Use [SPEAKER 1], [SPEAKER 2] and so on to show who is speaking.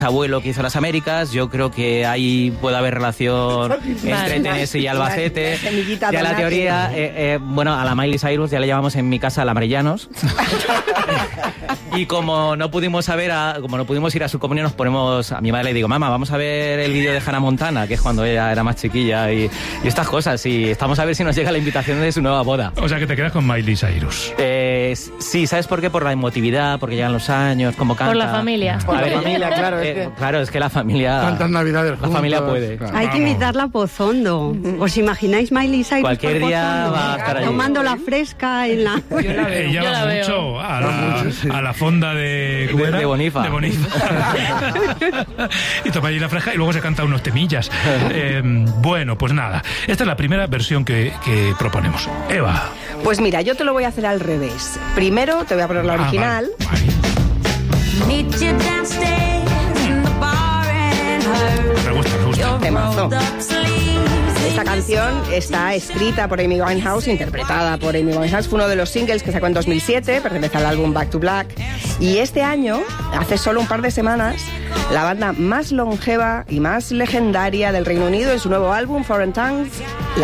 [SPEAKER 1] abuelo que hizo las Américas. Yo creo que ahí puede haber relación entre Tennessee y Albacete. Ya la teoría, bueno, a la Miley Cyrus ya le llamamos en mi casa la Marellanos. Y como no pudimos ir a su comunión, nos ponemos, a mi madre le digo, mamá, vamos a ver el vídeo de Hannah Montana, que es cuando ella era más chiquilla, y estas cosas, y estamos a ver si nos llega la invitación de su nueva boda.
[SPEAKER 2] O sea, que te quedas con Miley Cyrus.
[SPEAKER 1] Sí, ¿sabes por qué? Por la emotividad, porque llegan los años, como canta.
[SPEAKER 3] Por la familia.
[SPEAKER 4] Por la familia, claro.
[SPEAKER 1] Claro, es que la familia...
[SPEAKER 5] Tantas navidades juntos.
[SPEAKER 1] La familia puede.
[SPEAKER 5] Claro.
[SPEAKER 6] Hay que invitarla a Pozondo. ¿Os imagináis Miley Cyrus
[SPEAKER 1] cualquier
[SPEAKER 6] por
[SPEAKER 1] día
[SPEAKER 6] Pozondo?
[SPEAKER 1] va a estar allí.
[SPEAKER 6] Tomando la fresca en la...
[SPEAKER 2] Ella va mucho a la fonda de
[SPEAKER 1] Bonifa.
[SPEAKER 2] De Bonifa. Y toma allí la fresca y luego se canta unos temillas. Bueno, pues nada. Esta es la primera versión que proponemos. Eva.
[SPEAKER 4] Pues mira, yo te lo voy a hacer al revés. Primero te voy a poner la original.
[SPEAKER 2] Vale. Me gusta.
[SPEAKER 4] Temazo. Esta canción está escrita por Amy Winehouse, interpretada por Amy Winehouse. Fue uno de los singles que sacó en 2007, pertenece al álbum Back to Black. Y este año, hace solo un par de semanas, la banda más longeva y más legendaria del Reino Unido, en su nuevo álbum, Foreign Tongues,